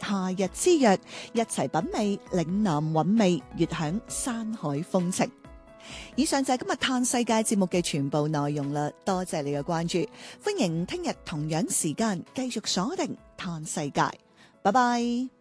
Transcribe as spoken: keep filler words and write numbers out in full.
夏日之約，一齊品味嶺南韻味，悅享山海風情。以上就係今日嘆世界節目嘅全部內容啦，多謝你嘅關注，歡迎聽日同樣時間繼續鎖定嘆世界，拜拜。